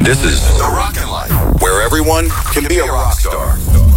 This is The Rockin' Life, where everyone can be a rock star.